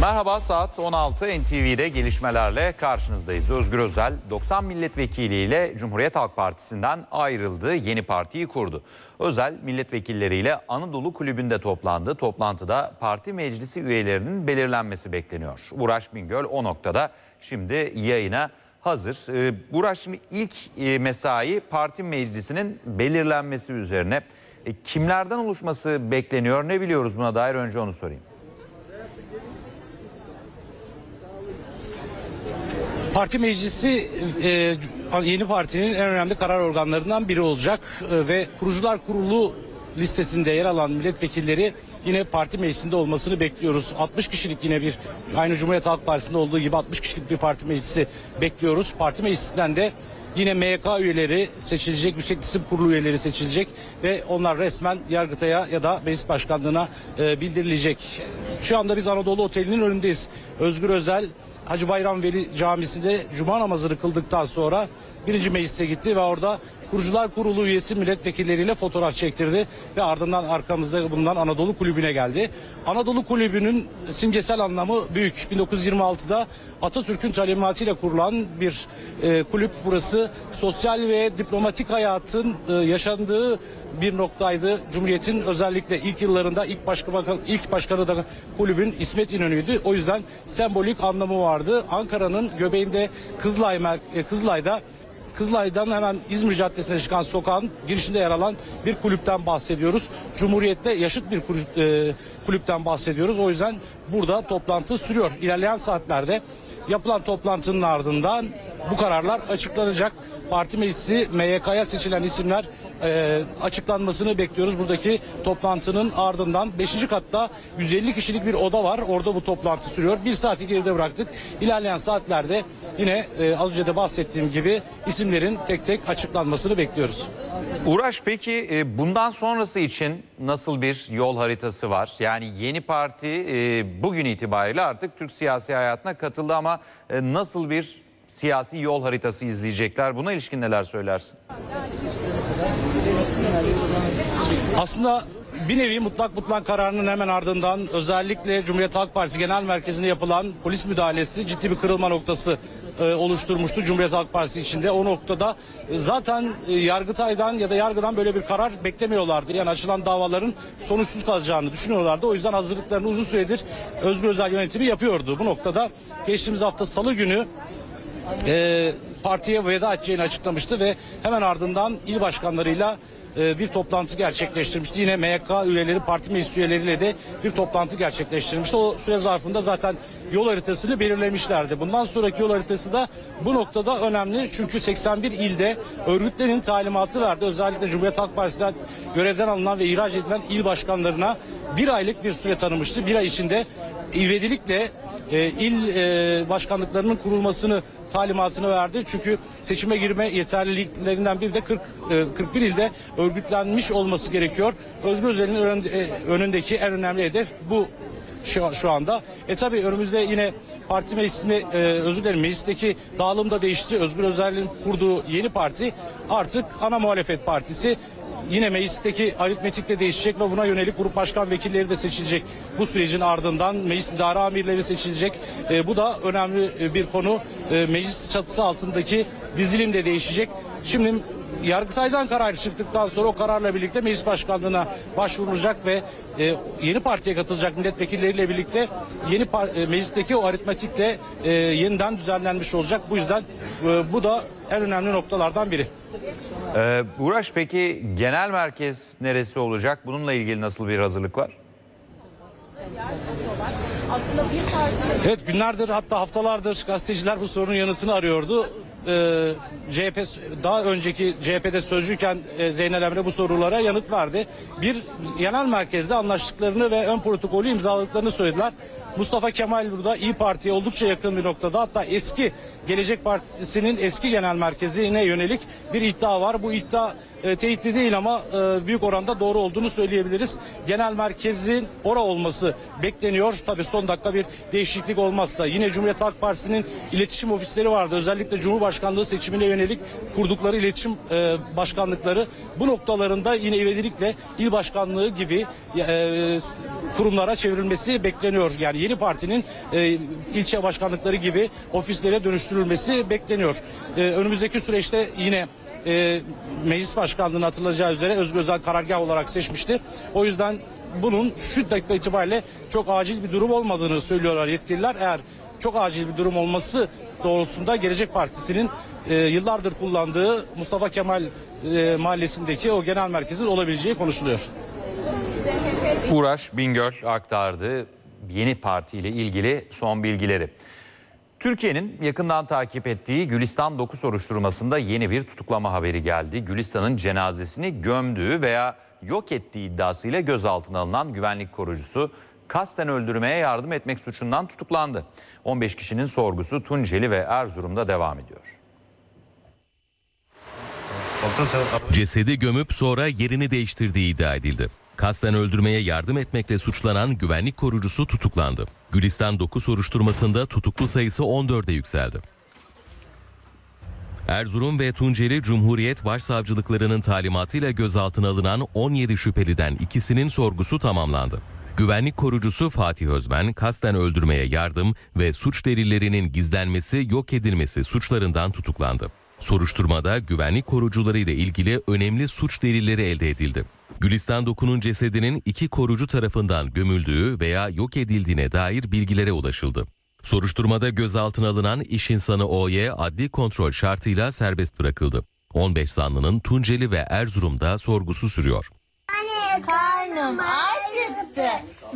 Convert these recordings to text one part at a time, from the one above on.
Merhaba, saat 16 NTV'de gelişmelerle karşınızdayız. Özgür Özel 90 milletvekiliyle Cumhuriyet Halk Partisi'nden ayrıldı, yeni partiyi kurdu. Özel milletvekilleriyle Anadolu Kulübü'nde toplandı. Toplantıda parti meclisi üyelerinin belirlenmesi bekleniyor. Uğraş Bingöl o noktada şimdi yayına hazır. Uğraş, şimdi ilk mesai parti meclisinin belirlenmesi üzerine. Kimlerden oluşması bekleniyor, ne biliyoruz buna dair, önce onu sorayım. Parti meclisi yeni partinin en önemli karar organlarından biri olacak ve kurucular kurulu listesinde yer alan milletvekilleri yine parti meclisinde olmasını bekliyoruz. 60 kişilik yine bir, aynı Cumhuriyet Halk Partisi'nde olduğu gibi 60 kişilik bir parti meclisi bekliyoruz. Parti meclisinden de yine MYK üyeleri seçilecek, Yüksek Disip Kurulu üyeleri seçilecek ve onlar resmen Yargıtay'a ya da Meclis Başkanlığı'na bildirilecek. Şu anda biz Anadolu Oteli'nin önündeyiz. Özgür Özel Hacı Bayram Veli Camisi'nde cuma namazını kıldıktan sonra 1. Meclis'e gitti ve orada Kurucular Kurulu üyesi milletvekilleriyle fotoğraf çektirdi ve ardından arkamızda bulunan Anadolu Kulübü'ne geldi. Anadolu Kulübü'nün simgesel anlamı büyük. 1926'da Atatürk'ün talimatıyla kurulan bir kulüp burası. Sosyal ve diplomatik hayatın yaşandığı bir noktaydı. Cumhuriyet'in özellikle ilk yıllarında ilk başkanı da kulübün İsmet İnönü'ydü. O yüzden sembolik anlamı vardı. Ankara'nın göbeğinde Kızılay'dan hemen İzmir Caddesi'ne çıkan sokağın girişinde yer alan bir kulüpten bahsediyoruz. Cumhuriyet'te yaşıt bir kulüpten bahsediyoruz. O yüzden burada toplantı sürüyor. İlerleyen saatlerde yapılan toplantının ardından bu kararlar açıklanacak. Parti meclisi MYK'ya seçilen isimler açıklanmasını bekliyoruz. Buradaki toplantının ardından 5. katta 150 kişilik bir oda var. Orada bu toplantı sürüyor. Bir saati geride bıraktık. İlerleyen saatlerde yine az önce de bahsettiğim gibi isimlerin tek tek açıklanmasını bekliyoruz. Uğraş, peki bundan sonrası için nasıl bir yol haritası var? Yani yeni parti bugün itibariyle artık Türk siyasi hayatına katıldı ama nasıl bir siyasi yol haritası izleyecekler? Buna ilişkin neler söylersin? Aslında bir nevi mutlak kararının hemen ardından özellikle Cumhuriyet Halk Partisi Genel Merkezi'nde yapılan polis müdahalesi ciddi bir kırılma noktası oluşturmuştu Cumhuriyet Halk Partisi içinde. O noktada zaten Yargıtay'dan ya da yargıdan böyle bir karar beklemiyorlardı. Yani açılan davaların sonuçsuz kalacağını düşünüyorlardı. O yüzden hazırlıklarını uzun süredir Özgür Özel yönetimi yapıyordu. Bu noktada geçtiğimiz hafta Salı günü partiye veda edeceğini açıklamıştı ve hemen ardından il başkanlarıyla bir toplantı gerçekleştirmişti. Yine MYK üyeleri, parti meclis üyeleriyle de bir toplantı gerçekleştirmişti. O süre zarfında zaten yol haritasını belirlemişlerdi. Bundan sonraki yol haritası da bu noktada önemli. Çünkü 81 ilde örgütlerin talimatı verdi. Özellikle Cumhuriyet Halk Partisi'nden görevden alınan ve ihraç edilen il başkanlarına bir aylık bir süre tanımıştı. Bir ay içinde ivedilikle il başkanlıklarının kurulmasını talimatını verdi. Çünkü seçime girme yeterliliklerinden biri de 41 ilde örgütlenmiş olması gerekiyor. Özgür Özel'in önündeki en önemli hedef bu şu anda. Tabii önümüzde yine parti meclisinde meclisteki dağılım da değişti. Özgür Özel'in kurduğu yeni parti artık ana muhalefet partisi. Yine meclisteki aritmetik de değişecek ve buna yönelik grup başkan vekilleri de seçilecek. Bu sürecin ardından meclis idare amirleri seçilecek. Bu da önemli bir konu. Meclis çatısı altındaki dizilim de değişecek. Şimdi Yargıtay'dan karar çıktıktan sonra o kararla birlikte meclis başkanlığına başvurulacak ve yeni partiye katılacak milletvekilleriyle birlikte meclisteki o aritmetik de yeniden düzenlenmiş olacak. Bu yüzden bu da en önemli noktalardan biri. Uğraş, peki genel merkez neresi olacak? Bununla ilgili nasıl bir hazırlık var? Evet, günlerdir hatta haftalardır gazeteciler bu sorunun yanıtını arıyordu. CHP daha önceki CHP'de sözcüyken Zeynel Emre bu sorulara yanıt verdi. Bir genel merkezde anlaştıklarını ve ön protokolü imzaladıklarını söylediler. Mustafa Kemal burada İYİ Parti'ye oldukça yakın bir noktada, hatta eski Gelecek Partisi'nin eski genel merkezine yönelik bir iddia var. Bu iddia teyitli değil ama büyük oranda doğru olduğunu söyleyebiliriz. Genel merkezin ora olması bekleniyor. Tabii son dakika bir değişiklik olmazsa. Yine Cumhuriyet Halk Partisi'nin iletişim ofisleri vardı. Özellikle Cumhurbaşkanlığı seçimine yönelik kurdukları iletişim başkanlıkları. Bu noktalarında yine ivedilikle il başkanlığı gibi kurumlara çevrilmesi bekleniyor. Yani yeni partinin ilçe başkanlıkları gibi ofislere dönüştürülmesi bekleniyor. Önümüzdeki süreçte yine meclis başkanlığını hatırlayacağı üzere Özgür Özel karargah olarak seçmişti. O yüzden bunun şu dakika itibariyle çok acil bir durum olmadığını söylüyorlar yetkililer. Eğer çok acil bir durum olması doğrultusunda Gelecek Partisi'nin yıllardır kullandığı Mustafa Kemal Mahallesi'ndeki o genel merkezin olabileceği konuşuluyor. Uğraş Bingöl aktardı yeni partiyle ilgili son bilgileri. Türkiye'nin yakından takip ettiği Gülistan 9 soruşturmasında yeni bir tutuklama haberi geldi. Gülistan'ın cenazesini gömdüğü veya yok ettiği iddiasıyla gözaltına alınan güvenlik korucusu kasten öldürmeye yardım etmek suçundan tutuklandı. 15 kişinin sorgusu Tunceli ve Erzurum'da devam ediyor. Cesedi gömüp sonra yerini değiştirdiği iddia edildi. Kasten öldürmeye yardım etmekle suçlanan güvenlik korucusu tutuklandı. Gülistan 9 soruşturmasında tutuklu sayısı 14'e yükseldi. Erzurum ve Tunceli Cumhuriyet Başsavcılıklarının talimatıyla gözaltına alınan 17 şüpheliden ikisinin sorgusu tamamlandı. Güvenlik korucusu Fatih Özmen, kasten öldürmeye yardım ve suç delillerinin gizlenmesi, yok edilmesi suçlarından tutuklandı. Soruşturmada güvenlik korucuları ile ilgili önemli suç delilleri elde edildi. Gülistan 9'un cesedinin 2 korucu tarafından gömüldüğü veya yok edildiğine dair bilgilere ulaşıldı. Soruşturmada gözaltına alınan iş insanı OY adli kontrol şartıyla serbest bırakıldı. 15 zanlının Tunceli ve Erzurum'da sorgusu sürüyor. Anne karnım acıktı.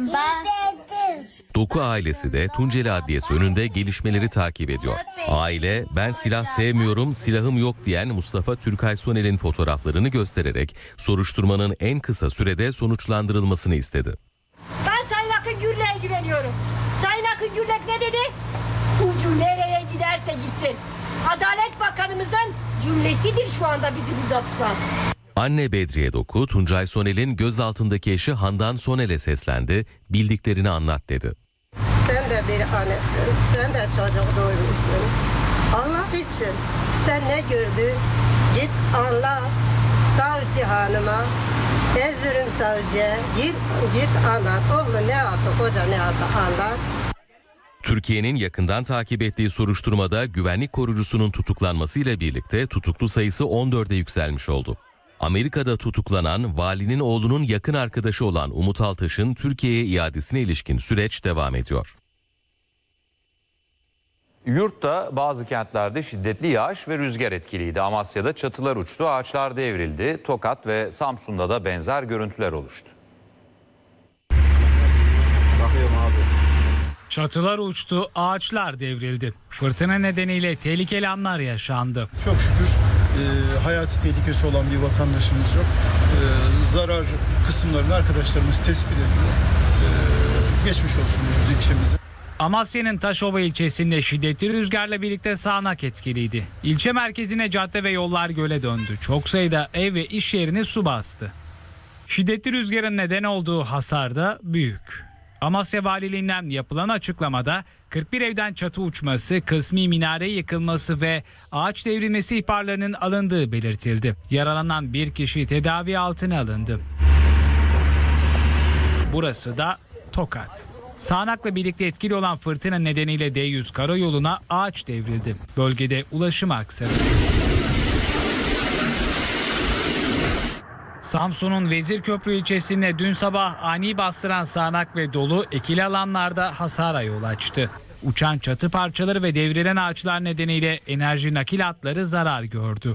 Doku ailesi de Tunceli Adliyesi önünde gelişmeleri takip ediyor. Aile, ben silah sevmiyorum, silahım yok diyen Mustafa Türkay Soner'in fotoğraflarını göstererek soruşturmanın en kısa sürede sonuçlandırılmasını istedi. Ben Sayın Akın Gürlek'e güveniyorum. Sayın Akın Gürlek ne dedi? Ucu nereye giderse gitsin. Adalet Bakanımızın cümlesidir şu anda bizi burada tutan. Anne Bedriye Doku, Tuncay Soner'in gözaltındaki eşi Handan Soner'e seslendi, bildiklerini anlat dedi. Sen de bir annesin, sen de çocuk doğurmuşsun. Allah için sen ne gördün? Git anlat savcı hanıma, Erzurum savcıya git anlat. Oğlu ne yaptı, koca ne yaptı anlat. Türkiye'nin yakından takip ettiği soruşturmada güvenlik korucusunun tutuklanmasıyla birlikte tutuklu sayısı 14'e yükselmiş oldu. Amerika'da tutuklanan valinin oğlunun yakın arkadaşı olan Umut Altaş'ın Türkiye'ye iadesine ilişkin süreç devam ediyor. Yurtta bazı kentlerde şiddetli yağış ve rüzgar etkiliydi. Amasya'da çatılar uçtu, ağaçlar devrildi. Tokat ve Samsun'da da benzer görüntüler oluştu. Çatılar uçtu, ağaçlar devrildi. Fırtına nedeniyle tehlikeli anlar yaşandı. Çok şükür hayati tehlikesi olan bir vatandaşımız yok. Zarar kısımlarını arkadaşlarımız tespit ediyor. Geçmiş olsun ilçemize. Amasya'nın Taşova ilçesinde şiddetli rüzgarla birlikte sağanak etkiliydi. İlçe merkezine cadde ve yollar göle döndü. Çok sayıda ev ve iş yerini su bastı. Şiddetli rüzgarın neden olduğu hasar da büyük. Amasya Valiliğinden yapılan açıklamada 41 evden çatı uçması, kısmi minare yıkılması ve ağaç devrilmesi ihbarlarının alındığı belirtildi. Yaralanan bir kişi tedavi altına alındı. Burası da Tokat. Sağanakla birlikte etkili olan fırtına nedeniyle D100 karayoluna ağaç devrildi. Bölgede ulaşım aksadı. Samsun'un Vezirköprü ilçesinde dün sabah ani bastıran sağanak ve dolu ekili alanlarda hasara yol açtı. Uçan çatı parçaları ve devrilen ağaçlar nedeniyle enerji nakil hatları zarar gördü.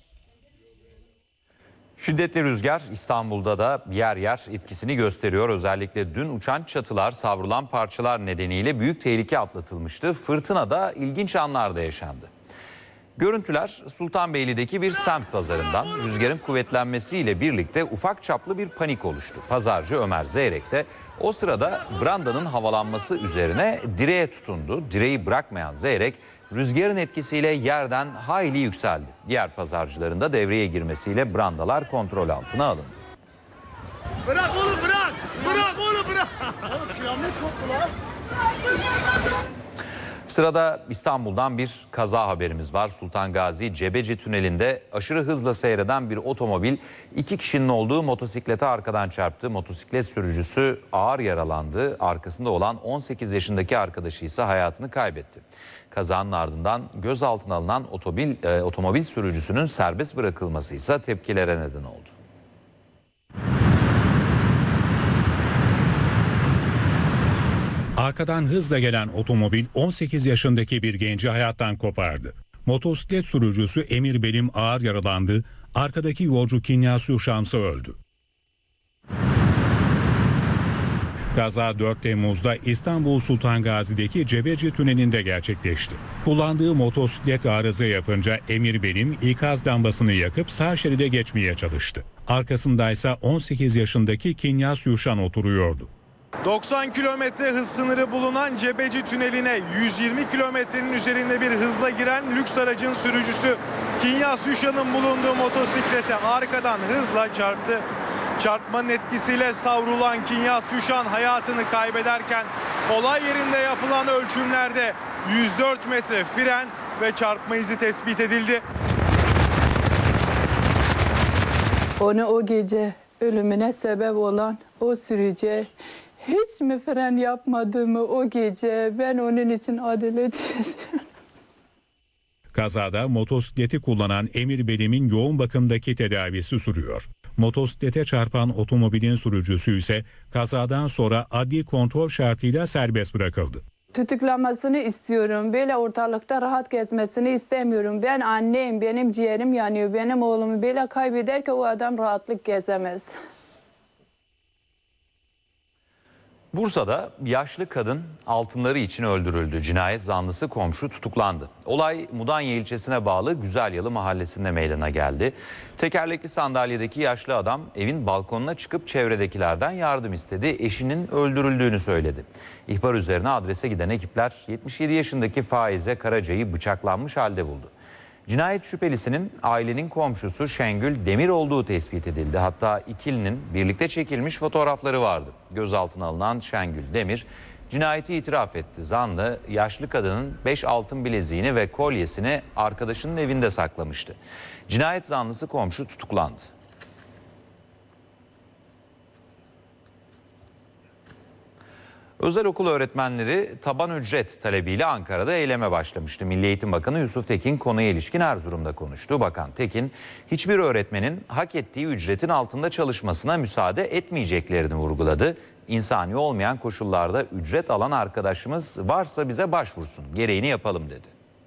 Şiddetli rüzgar İstanbul'da da yer yer etkisini gösteriyor. Özellikle dün uçan çatılar, savrulan parçalar nedeniyle büyük tehlike atlatılmıştı. Fırtınada ilginç anlar da yaşandı. Görüntüler Sultanbeyli'deki bir semt pazarından. Rüzgarın kuvvetlenmesiyle birlikte ufak çaplı bir panik oluştu. Pazarcı Ömer Zeyrek de o sırada brandanın havalanması üzerine direğe tutundu. Direği bırakmayan Zeyrek rüzgarın etkisiyle yerden hayli yükseldi. Diğer pazarcıların da devreye girmesiyle brandalar kontrol altına alındı. Bırak oğlum bırak! Bırak oğlum bırak! Sırada İstanbul'dan bir kaza haberimiz var. Sultan Gazi Cebeci Tüneli'nde aşırı hızla seyreden bir otomobil 2 kişinin olduğu motosiklete arkadan çarptı. Motosiklet sürücüsü ağır yaralandı. Arkasında olan 18 yaşındaki arkadaşı ise hayatını kaybetti. Kazanın ardından gözaltına alınan otomobil sürücüsünün serbest bırakılması ise tepkilere neden oldu. Arkadan hızla gelen otomobil 18 yaşındaki bir genci hayattan kopardı. Motosiklet sürücüsü Emir Belim ağır yaralandı, arkadaki yolcu Kinyasu Şamsı öldü. Kaza 4 Temmuz'da İstanbul Sultan Gazi'deki Cebeci Tüneli'nde gerçekleşti. Kullandığı motosiklet arıza yapınca Emir Belim ikaz lambasını yakıp sağ şeride geçmeye çalıştı. Arkasındaysa 18 yaşındaki Kinyas Yuşan oturuyordu. 90 kilometre hız sınırı bulunan Cebeci Tüneli'ne 120 kilometrenin üzerinde bir hızla giren lüks aracın sürücüsü Kinyas Yuşan'ın bulunduğu motosiklete arkadan hızla çarptı. Çarpmanın etkisiyle savrulan Kinyas Yuşan hayatını kaybederken olay yerinde yapılan ölçümlerde 104 metre fren ve çarpma izi tespit edildi. Onu o gece ölümüne sebep olan o sürücü hiç mi fren yapmadı mı o gece? Ben onun için adalet istiyorum. Kazada motosikleti kullanan Emir Belim'in yoğun bakımdaki tedavisi sürüyor. Motosiklete çarpan otomobilin sürücüsü ise kazadan sonra adli kontrol şartıyla serbest bırakıldı. Tutuklamasını istiyorum. Böyle ortalıkta rahat gezmesini istemiyorum. Ben anneyim, benim ciğerim yanıyor. Benim oğlumu böyle kaybeder ki o adam rahatlık gezemez. Bursa'da yaşlı kadın altınları için öldürüldü. Cinayet zanlısı komşu tutuklandı. Olay Mudanya ilçesine bağlı Güzelyalı mahallesinde meydana geldi. Tekerlekli sandalyedeki yaşlı adam evin balkonuna çıkıp çevredekilerden yardım istedi. Eşinin öldürüldüğünü söyledi. İhbar üzerine adrese giden ekipler 77 yaşındaki Faize Karaca'yı bıçaklanmış halde buldu. Cinayet şüphelisinin ailenin komşusu Şengül Demir olduğu tespit edildi. Hatta ikilinin birlikte çekilmiş fotoğrafları vardı. Gözaltına alınan Şengül Demir cinayeti itiraf etti. Zanlı yaşlı kadının 5 altın bileziğini ve kolyesini arkadaşının evinde saklamıştı. Cinayet zanlısı komşu tutuklandı. Özel okul öğretmenleri taban ücret talebiyle Ankara'da eyleme başlamıştı. Milli Eğitim Bakanı Yusuf Tekin konuya ilişkin Erzurum'da konuştu. Bakan Tekin, hiçbir öğretmenin hak ettiği ücretin altında çalışmasına müsaade etmeyeceklerini vurguladı. İnsani olmayan koşullarda ücret alan arkadaşımız varsa bize başvursun, gereğini yapalım dedi.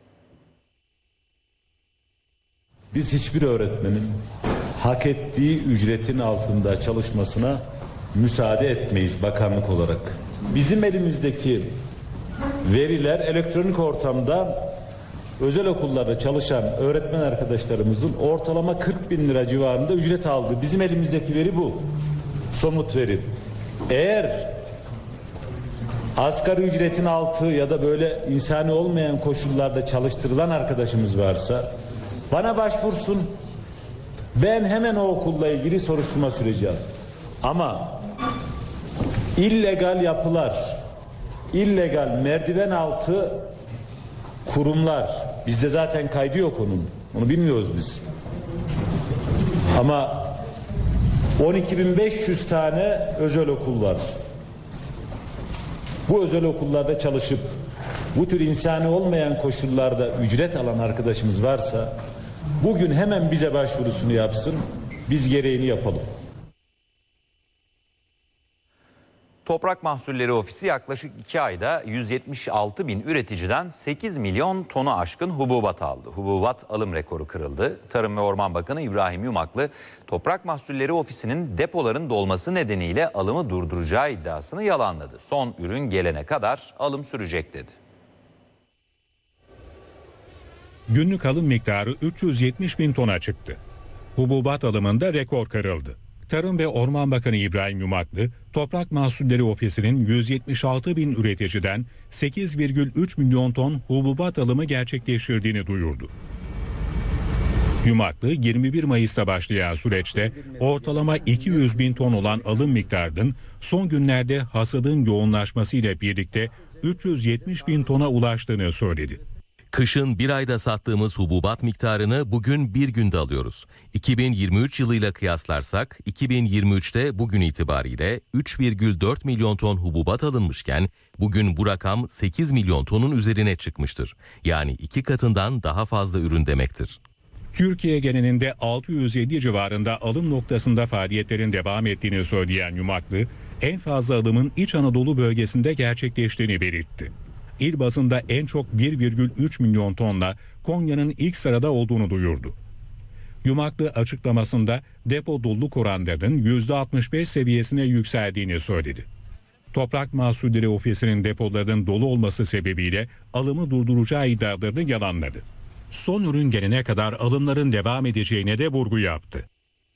Biz hiçbir öğretmenin hak ettiği ücretin altında çalışmasına müsaade etmeyiz bakanlık olarak. Bizim elimizdeki veriler elektronik ortamda özel okullarda çalışan öğretmen arkadaşlarımızın ortalama 40 bin lira civarında ücret aldığı. Bizim elimizdeki veri bu. Somut veri. Eğer asgari ücretin altı ya da böyle insani olmayan koşullarda çalıştırılan arkadaşımız varsa bana başvursun. Ben hemen o okulla ilgili soruşturma süreceğim. Ama illegal yapılar, illegal merdiven altı kurumlar, bizde zaten kaydı yok onun, onu bilmiyoruz biz. Ama 12.500 tane özel okul var. Bu özel okullarda çalışıp bu tür insani olmayan koşullarda ücret alan arkadaşımız varsa bugün hemen bize başvurusunu yapsın, biz gereğini yapalım. Toprak Mahsulleri Ofisi yaklaşık 2 ayda 176 bin üreticiden 8 milyon tonu aşkın hububat aldı. Hububat alım rekoru kırıldı. Tarım ve Orman Bakanı İbrahim Yumaklı, Toprak Mahsulleri Ofisi'nin depoların dolması nedeniyle alımı durduracağı iddiasını yalanladı. Son ürün gelene kadar alım sürecek dedi. Günlük alım miktarı 370 bin tona çıktı. Hububat alımında rekor kırıldı. Tarım ve Orman Bakanı İbrahim Yumaklı, Toprak Mahsulleri Ofisi'nin 176 bin üreticiden 8,3 milyon ton hububat alımı gerçekleştirdiğini duyurdu. Yumaklı 21 Mayıs'ta başlayan süreçte ortalama 200 bin ton olan alım miktarının son günlerde hasadın yoğunlaşmasıyla birlikte 370 bin tona ulaştığını söyledi. Kışın bir ayda sattığımız hububat miktarını bugün bir günde alıyoruz. 2023 yılıyla kıyaslarsak 2023'te bugün itibariyle 3,4 milyon ton hububat alınmışken bugün bu rakam 8 milyon tonun üzerine çıkmıştır. Yani 2 katından daha fazla ürün demektir. Türkiye genelinde 650 civarında alım noktasında faaliyetlerin devam ettiğini söyleyen Yumaklı, en fazla alımın İç Anadolu bölgesinde gerçekleştiğini belirtti. İl bazında en çok 1,3 milyon tonla Konya'nın ilk sırada olduğunu duyurdu. Yumaklı açıklamasında depo doluluk oranlarının %65 seviyesine yükseldiğini söyledi. Toprak Mahsulleri Ofisi'nin depolarının dolu olması sebebiyle alımı durduracağı iddialarını yalanladı. Son ürün gelene kadar alımların devam edeceğine de vurgu yaptı.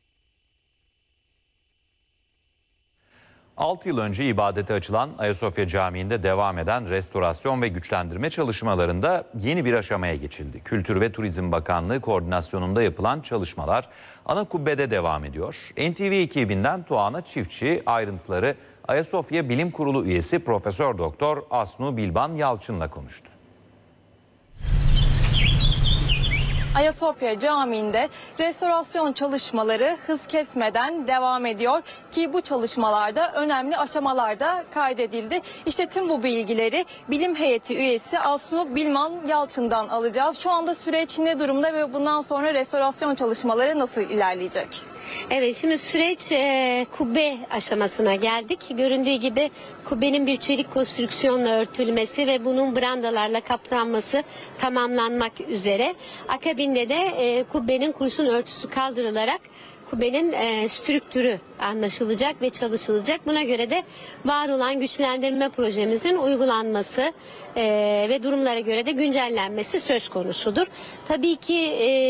6 yıl önce ibadete açılan Ayasofya Camii'nde devam eden restorasyon ve güçlendirme çalışmalarında yeni bir aşamaya geçildi. Kültür ve Turizm Bakanlığı koordinasyonunda yapılan çalışmalar ana kubbede devam ediyor. NTV ekibinden Tuana Çiftçi ayrıntıları Ayasofya Bilim Kurulu üyesi Profesör Doktor Asnu Bilban Yalçın'la konuştu. Ayasofya Camii'nde restorasyon çalışmaları hız kesmeden devam ediyor ki bu çalışmalarda önemli aşamalarda kaydedildi. İşte tüm bu bilgileri bilim heyeti üyesi Asnu Bilban Yalçın'dan alacağız. Şu anda süreç ne durumda ve bundan sonra restorasyon çalışmaları nasıl ilerleyecek? Evet, şimdi süreç kubbe aşamasına geldik. Göründüğü gibi kubbenin bir çelik konstrüksiyonla örtülmesi ve bunun brandalarla kaplanması tamamlanmak üzere. Akabinde de kubbenin kurşun örtüsü kaldırılarak kubbenin strüktürü anlaşılacak ve çalışılacak. Buna göre de var olan güçlendirme projemizin uygulanması ve durumlara göre de güncellenmesi söz konusudur. Tabii ki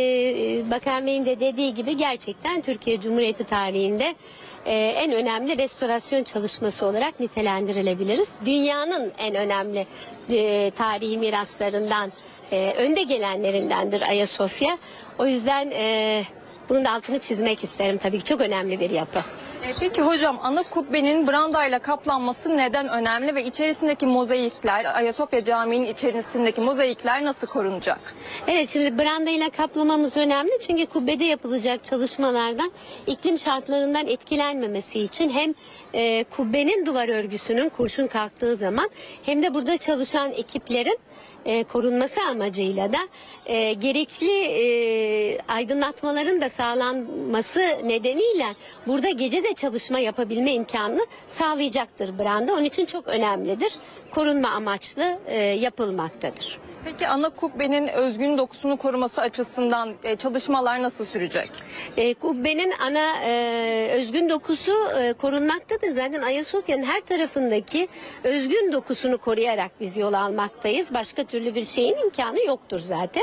Bakan Bey'in de dediği gibi gerçekten Türkiye Cumhuriyeti tarihinde en önemli restorasyon çalışması olarak nitelendirilebiliriz. Dünyanın en önemli tarihi miraslarından, önde gelenlerindendir Ayasofya. O yüzden bunun da altını çizmek isterim, tabii ki çok önemli bir yapı. Peki hocam, ana kubbenin brandayla kaplanması neden önemli ve içerisindeki mozaikler, Ayasofya Camii'nin içerisindeki mozaikler nasıl korunacak? Evet, şimdi brandayla kaplamamız önemli çünkü kubbede yapılacak çalışmalardan iklim şartlarından etkilenmemesi için hem kubbenin duvar örgüsünün kurşun kalktığı zaman hem de burada çalışan ekiplerin korunması amacıyla da gerekli aydınlatmaların da sağlanması nedeniyle burada gece de çalışma yapabilme imkanını sağlayacaktır branda. Onun için çok önemlidir. Korunma amaçlı yapılmaktadır. Peki ana kubbenin özgün dokusunu koruması açısından çalışmalar nasıl sürecek? Kubbenin ana özgün dokusu korunmaktadır. Zaten Ayasofya'nın her tarafındaki özgün dokusunu koruyarak biz yol almaktayız. Başka türlü bir şeyin imkanı yoktur zaten.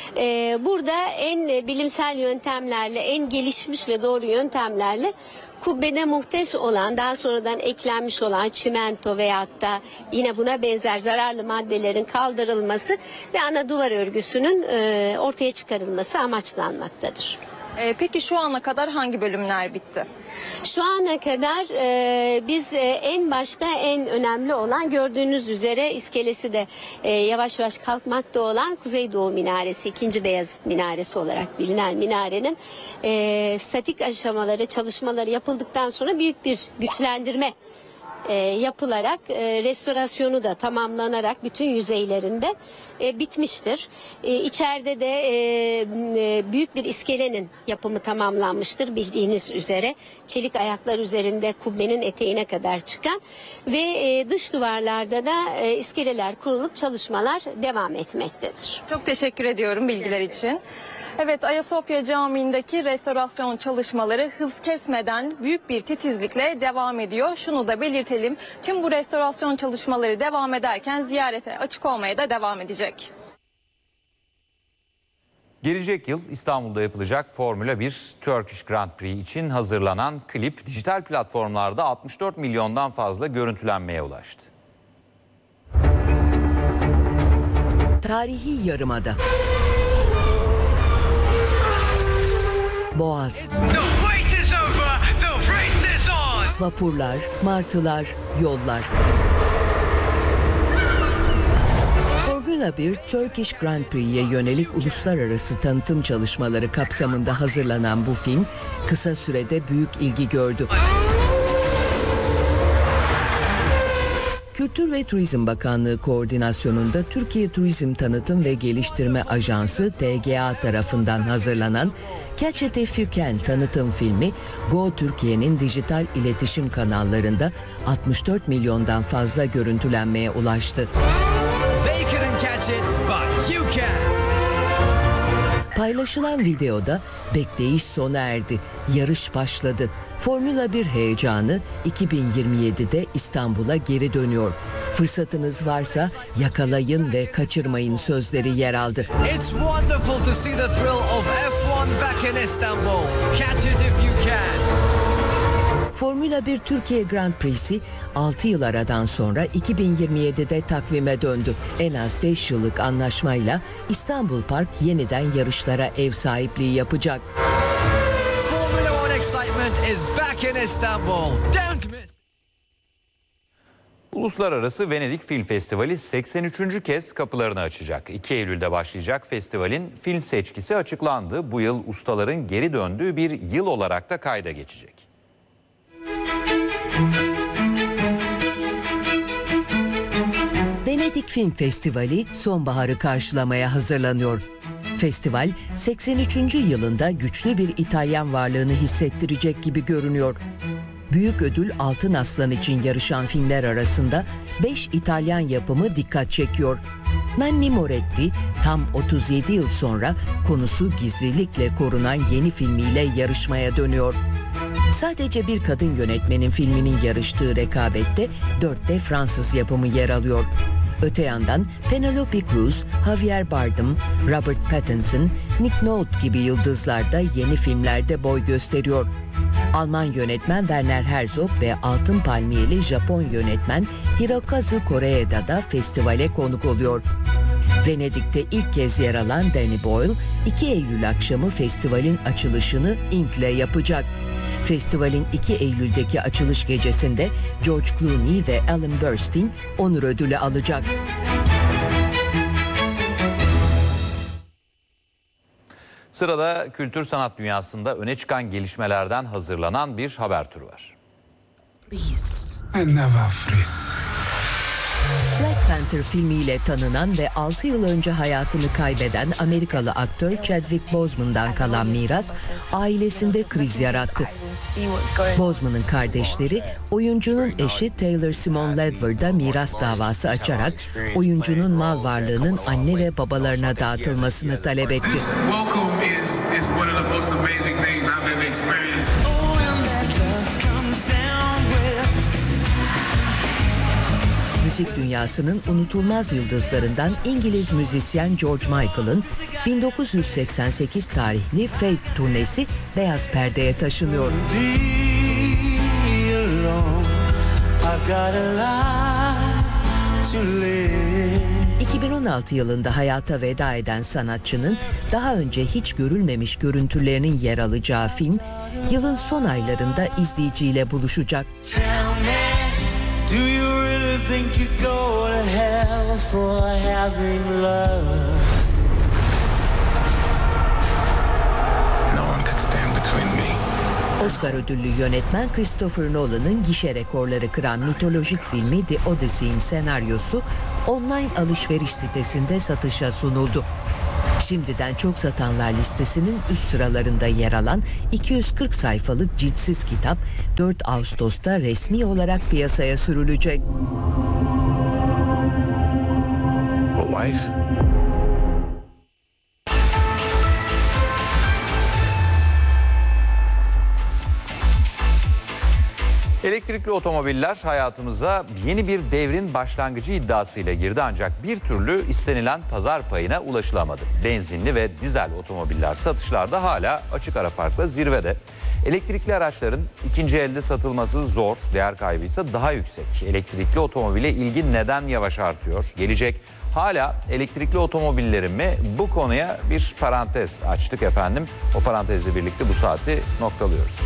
Burada en bilimsel yöntemlerle, en gelişmiş ve doğru yöntemlerle kubbede muhtes olan, daha sonradan eklenmiş olan çimento veyahut da yine buna benzer zararlı maddelerin kaldırılması ve ana duvar örgüsünün ortaya çıkarılması amaçlanmaktadır. Peki şu ana kadar hangi bölümler bitti? Şu ana kadar biz en başta en önemli olan, gördüğünüz üzere iskelesi de yavaş yavaş kalkmakta olan Kuzeydoğu Minaresi, 2. Beyazıt Minaresi olarak bilinen minarenin statik aşamaları, çalışmaları yapıldıktan sonra büyük bir güçlendirme yapılarak restorasyonu da tamamlanarak bütün yüzeylerinde bitmiştir. İçeride de büyük bir iskelenin yapımı tamamlanmıştır bildiğiniz üzere. Çelik ayaklar üzerinde kubbenin eteğine kadar çıkan ve dış duvarlarda da iskeleler kurulup çalışmalar devam etmektedir. Çok teşekkür ediyorum bilgiler için. Evet, Ayasofya Camii'ndeki restorasyon çalışmaları hız kesmeden büyük bir titizlikle devam ediyor. Şunu da belirtelim, tüm bu restorasyon çalışmaları devam ederken ziyarete açık olmaya da devam edecek. Gelecek yıl İstanbul'da yapılacak Formula 1 Turkish Grand Prix için hazırlanan klip dijital platformlarda 64 milyondan fazla görüntülenmeye ulaştı. Tarihi Yarımada. boğaz. Vapurlar, martılar, yollar. Formula 1 Turkish Grand Prix'ye yönelik uluslararası tanıtım çalışmaları kapsamında hazırlanan bu film kısa sürede büyük ilgi gördü. Kültür ve Turizm Bakanlığı koordinasyonunda Türkiye Turizm Tanıtım ve Geliştirme Ajansı TGA tarafından hazırlanan Catch It If You Can tanıtım filmi Go Türkiye'nin dijital iletişim kanallarında 64 milyondan fazla görüntülenmeye ulaştı. They couldn't catch it, but you can. Paylaşılan videoda bekleyiş sona erdi, yarış başladı. Formula 1 heyecanı 2027'de İstanbul'a geri dönüyor. Fırsatınız varsa yakalayın ve kaçırmayın sözleri yer aldı. It's wonderful to see the thrill of F1 back in Istanbul. Catch it if you can. Formula 1 Türkiye Grand Prix'si 6 yıl aradan sonra 2027'de takvime döndü. En az 5 yıllık anlaşmayla İstanbul Park yeniden yarışlara ev sahipliği yapacak. Formula 1 excitement is back in Istanbul. Don't miss. Uluslararası Venedik Film Festivali 83. kez kapılarını açacak. 2 Eylül'de başlayacak festivalin film seçkisi açıklandı. Bu yıl ustaların geri döndüğü bir yıl olarak da kayda geçecek. Venedik Film Festivali sonbaharı karşılamaya hazırlanıyor. Festival 83. yılında güçlü bir İtalyan varlığını hissettirecek gibi görünüyor. Büyük ödül Altın Aslan için yarışan filmler arasında 5 İtalyan yapımı dikkat çekiyor. Nanni Moretti tam 37 yıl sonra konusu gizlilikle korunan yeni filmiyle yarışmaya dönüyor. Sadece bir kadın yönetmenin filminin yarıştığı rekabette 4 de Fransız yapımı yer alıyor. Öte yandan Penelope Cruz, Javier Bardem, Robert Pattinson, Nick Nolte gibi yıldızlar da yeni filmlerde boy gösteriyor. Alman yönetmen Werner Herzog ve Altın Palmiyeli Japon yönetmen Hirokazu Koreeda da festivale konuk oluyor. Venedik'te ilk kez yer alan Danny Boyle, 2 Eylül akşamı festivalin açılışını Ink'le yapacak. Festivalin 2 Eylül'deki açılış gecesinde George Clooney ve Ellen Burstyn onur ödülü alacak. Sırada kültür sanat dünyasında öne çıkan gelişmelerden hazırlanan bir haber turu var. Black Panther filmiyle tanınan ve 6 yıl önce hayatını kaybeden Amerikalı aktör Chadwick Boseman'dan kalan miras ailesinde kriz yarattı. Boseman'ın kardeşleri oyuncunun eşi Taylor Simone Ledward'a miras davası açarak oyuncunun mal varlığının anne ve babalarına dağıtılmasını talep etti. Müzik dünyasının unutulmaz yıldızlarından İngiliz müzisyen George Michael'ın 1988 tarihli Fade turnesi beyaz perdeye taşınıyor. 2016 yılında hayata veda eden sanatçının daha önce hiç görülmemiş görüntülerinin yer alacağı film, yılın son aylarında izleyiciyle buluşacak. Do you really think you go to hell for having love? No one could stand between me. Oscar ödüllü yönetmen Christopher Nolan'ın gişe rekorları kıran mitolojik filmi The Odyssey'in senaryosu online alışveriş sitesinde satışa sunuldu. Şimdiden çok satanlar listesinin üst sıralarında yer alan 240 sayfalık ciltsiz kitap 4 Ağustos'ta resmi olarak piyasaya sürülecek. Elektrikli otomobiller hayatımıza yeni bir devrin başlangıcı iddiasıyla girdi ancak bir türlü istenilen pazar payına ulaşılamadı. Benzinli ve dizel otomobiller satışlarda hala açık ara farkla zirvede. Elektrikli araçların ikinci elde satılması zor, değer kaybı ise daha yüksek. Elektrikli otomobile ilgi neden yavaş artıyor? Gelecek hala elektrikli otomobillerin mi? Bu konuya bir parantez açtık efendim. O parantezle birlikte bu saati noktalıyoruz.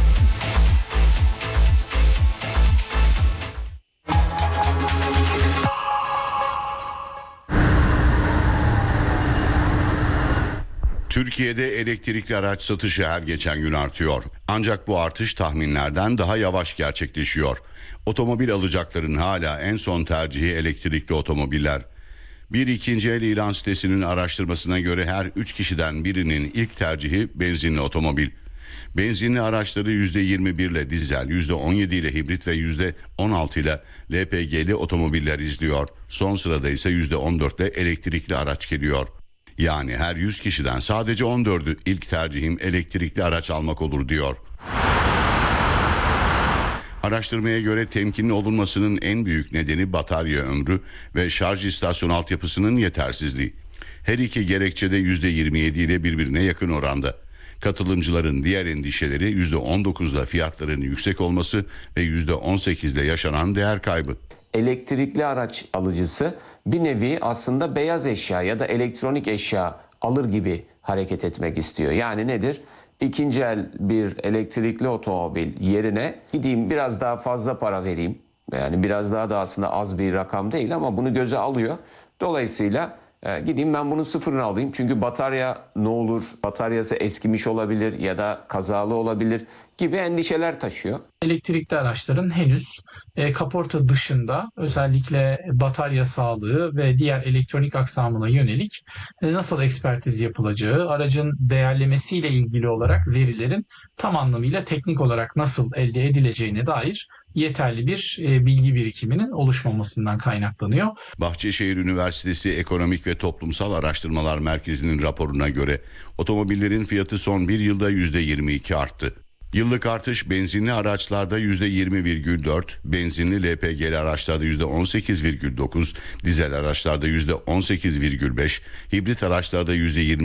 Türkiye'de elektrikli araç satışı her geçen gün artıyor. Ancak bu artış tahminlerden daha yavaş gerçekleşiyor. Otomobil alacakların hala en son tercihi elektrikli otomobiller. Bir ikinci el ilan sitesinin araştırmasına göre her 3 kişiden birinin ilk tercihi benzinli otomobil. Benzinli araçları %21 ile dizel, %17 ile hibrit ve %16 ile LPG'li otomobiller izliyor. Son sırada ise %14 ile elektrikli araç geliyor. Yani her 100 kişiden sadece 14'ü ilk tercihim elektrikli araç almak olur diyor. Araştırmaya göre temkinli olunmasının en büyük nedeni batarya ömrü ve şarj istasyonu altyapısının yetersizliği. Her iki gerekçe de %27 ile birbirine yakın oranda. Katılımcıların diğer endişeleri %19 ile fiyatların yüksek olması ve %18 ile yaşanan değer kaybı. Elektrikli araç alıcısı bir nevi aslında beyaz eşya ya da elektronik eşya alır gibi hareket etmek istiyor. Yani nedir? İkinci el bir elektrikli otomobil yerine gideyim biraz daha fazla para vereyim. Yani biraz daha da aslında az bir rakam değil ama bunu göze alıyor. Dolayısıyla gideyim ben bunun sıfırını alayım. Çünkü batarya ne olur, bataryası eskimiş olabilir ya da kazalı olabilir gibi endişeler taşıyor. Elektrikli araçların henüz kaporta dışında özellikle batarya sağlığı ve diğer elektronik aksamına yönelik nasıl ekspertiz yapılacağı, aracın değerlemesiyle ilgili olarak verilerin tam anlamıyla teknik olarak nasıl elde edileceğine dair yeterli bir bilgi birikiminin oluşmamasından kaynaklanıyor. Bahçeşehir Üniversitesi Ekonomik ve Toplumsal Araştırmalar Merkezi'nin raporuna göre otomobillerin fiyatı son bir yılda %22 arttı. Yıllık artış benzinli araçlarda %20,4, benzinli LPG'li araçlarda %18,9, dizel araçlarda %18,5, hibrit araçlarda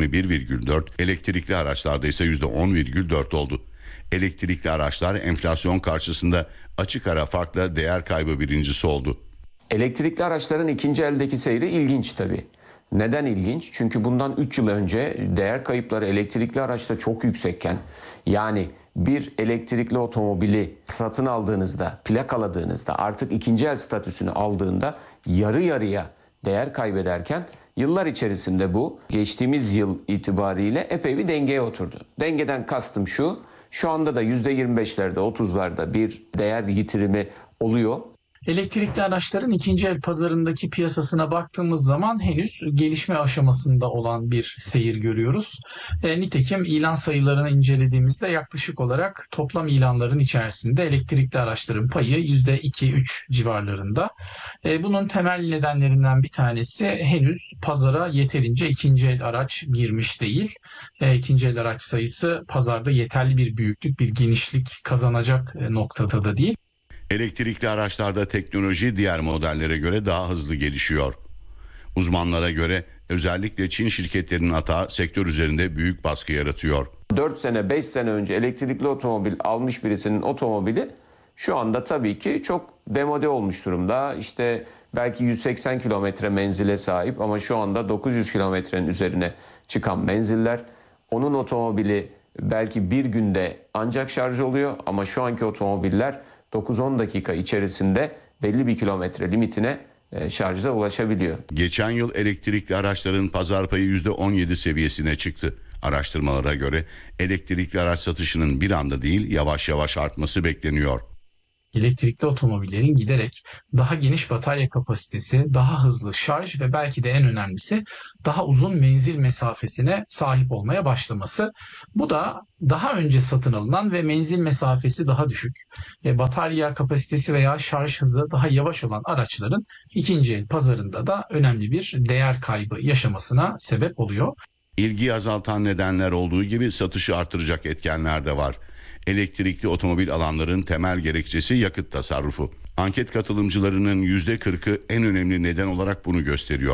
%21,4, elektrikli araçlarda ise %10,4 oldu. Elektrikli araçlar enflasyon karşısında açık ara farkla değer kaybı birincisi oldu. Elektrikli araçların ikinci eldeki seyri ilginç tabii. Neden ilginç? Çünkü bundan 3 yıl önce değer kayıpları elektrikli araçta çok yüksekken, yani bir elektrikli otomobili satın aldığınızda, plakaladığınızda, artık ikinci el statüsünü aldığında yarı yarıya değer kaybederken yıllar içerisinde bu geçtiğimiz yıl itibariyle epey bir dengeye oturdu. Dengeden kastım şu anda da %25'lerde, 30'larda bir değer yitirimi oluyor. Elektrikli araçların ikinci el pazarındaki piyasasına baktığımız zaman henüz gelişme aşamasında olan bir seyir görüyoruz. Nitekim ilan sayılarını incelediğimizde yaklaşık olarak toplam ilanların içerisinde elektrikli araçların payı %2-3 civarlarında. Bunun temel nedenlerinden bir tanesi henüz pazara yeterince ikinci el araç girmiş değil. İkinci el araç sayısı pazarda yeterli bir büyüklük, bir genişlik kazanacak noktada da değil. Elektrikli araçlarda teknoloji diğer modellere göre daha hızlı gelişiyor. Uzmanlara göre özellikle Çin şirketlerinin atağı sektör üzerinde büyük baskı yaratıyor. 4 sene 5 sene önce elektrikli otomobil almış birisinin otomobili şu anda tabii ki çok demode olmuş durumda. İşte belki 180 kilometre menzile sahip ama şu anda 900 kilometrenin üzerine çıkan menziller. Onun otomobili belki bir günde ancak şarj oluyor ama şu anki otomobiller 9-10 dakika içerisinde belli bir kilometre limitine şarjda ulaşabiliyor. Geçen yıl elektrikli araçların pazar payı %17 seviyesine çıktı. Araştırmalara göre elektrikli araç satışının bir anda değil yavaş yavaş artması bekleniyor. Elektrikli otomobillerin giderek daha geniş batarya kapasitesi, daha hızlı şarj ve belki de en önemlisi daha uzun menzil mesafesine sahip olmaya başlaması. Bu da daha önce satın alınan ve menzil mesafesi daha düşük, batarya kapasitesi veya şarj hızı daha yavaş olan araçların ikinci el pazarında da önemli bir değer kaybı yaşamasına sebep oluyor. İlgiyi azaltan nedenler olduğu gibi satışı artıracak etkenler de var. Elektrikli otomobil alanların temel gerekçesi yakıt tasarrufu. Anket katılımcılarının %40'ı en önemli neden olarak bunu gösteriyor.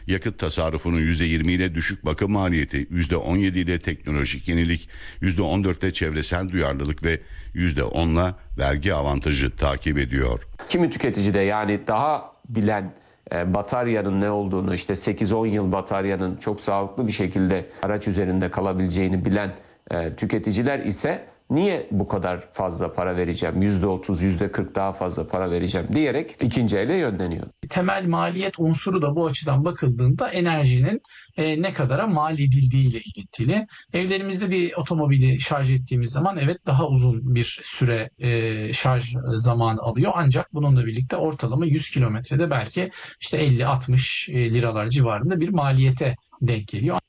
Yakıt tasarrufunun %20 ile düşük bakım maliyeti, %17 ile teknolojik yenilik, %14 ile çevresel duyarlılık ve %10'la vergi avantajı takip ediyor. Kimi tüketici de, yani daha bilen, bataryanın ne olduğunu, işte 8-10 yıl bataryanın çok sağlıklı bir şekilde araç üzerinde kalabileceğini bilen tüketiciler ise niye bu kadar fazla para vereceğim, %30, %40 daha fazla para vereceğim diyerek ikinci ele yönleniyor. Temel maliyet unsuru da bu açıdan bakıldığında enerjinin ne kadara mal edildiğiyle ilintili. Evlerimizde bir otomobili şarj ettiğimiz zaman evet daha uzun bir süre şarj zamanı alıyor. Ancak bununla birlikte ortalama 100 kilometrede belki işte 50-60 liralar civarında bir maliyete denk geliyor.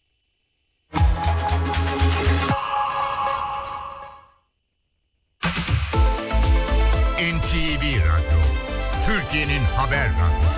NTV Radyo, Türkiye'nin haber radyosu.